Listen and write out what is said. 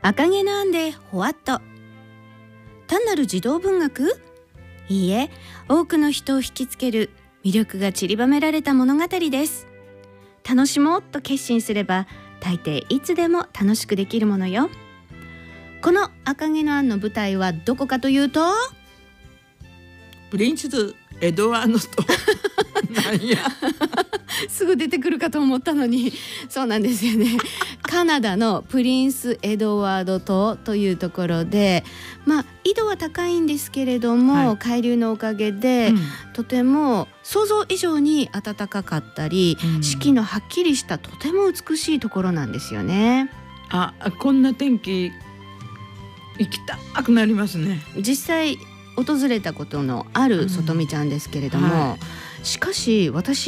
赤毛のアンでほわっと。単なる児童文学？いいえ、多くの人を引きつける魅力が散りばめられた物語です。楽しもうと決心すれば大抵いつでも楽しくできるものよ。この赤毛のアンの舞台はどこかというと、 プリンスエドワードとなんやすぐ出てくるかと思ったのに、そうなんですよね。カナダのプリンスエドワード島というところで、緯度は高いんですけれども、海流のおかげで、とても想像以上に暖かかったり、四季のはっきりしたとても美しいところなんですよね。 こんな天気行きたくなりますね。 実際訪れたことのある外見ちゃんですけれども、しかし私